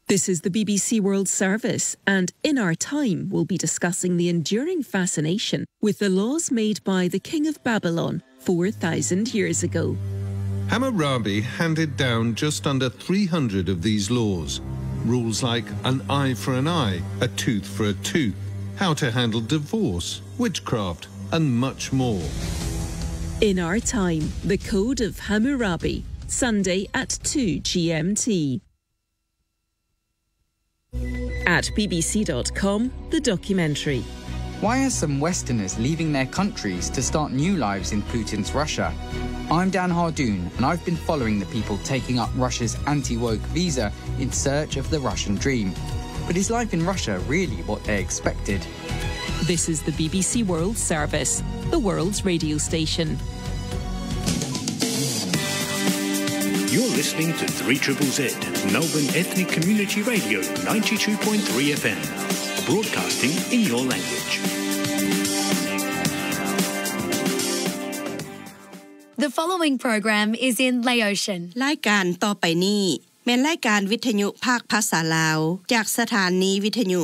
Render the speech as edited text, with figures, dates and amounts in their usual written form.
This is the BBC World Service, and in our time we'll be discussing the enduring fascination with the laws made by the King of Babylon 4,000 years ago. Hammurabi handed down just under 300 of these laws. Rules like an eye for an eye, a tooth for a tooth, how to handle divorce, witchcraft, and much more. In our time, the Code of Hammurabi, Sunday at 2 GMT. At bbc.com, the documentary. Why are some Westerners leaving their countries to start new lives in Putin's Russia? I'm Dan Hardoon, and I've been following the people taking up Russia's anti-woke visa in search of the Russian dream. But is life in Russia really what they expected? This is the BBC World Service, the world's radio station. You're listening to 3ZZZ, Melbourne Ethnic Community Radio 92.3 FM, broadcasting in your language. The following program is in Laotian. รายการต่อไปนี้แม่นรายการวิทยุภาคภาษาลาวจากสถานีวิทยุ